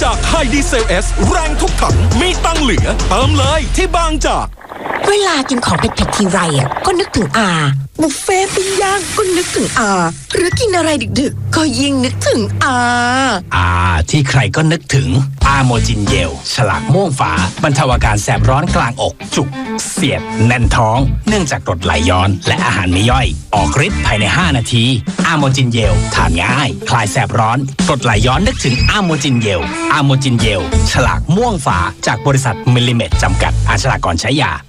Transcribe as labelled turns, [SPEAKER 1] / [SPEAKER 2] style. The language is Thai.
[SPEAKER 1] จากไฮดีเซลเอสแรงทุกถังมีตังเหลือเติมเลยที่บางจาก
[SPEAKER 2] เวลากินของเผ็ดๆทีไรก็นึกถึงอาบุฟเฟ่ปิ้งย่างก็นึกถึงอาหรือกินอะไรดึกๆก็ยิ่งนึกถึงอา
[SPEAKER 3] ที่ใครก็นึกถึงอาโมจินเยลฉลากม่วงฝาบรรเทาอาการแสบร้อนกลางอกจุกเสียดแน่นท้องเนื่องจากกรดไหลย้อนและอาหารไม่ย่อยออกฤทธิ์ภายใน5นาทีอาโมจินเยลทานง่ายคลายแสบร้อนกรดไหลย้อนนึกถึงอาโมจินเยลฉลากม่วงฝาจากบริษัทมิลลิเมตจำกัดอ่านฉลากก่อนใช้ยา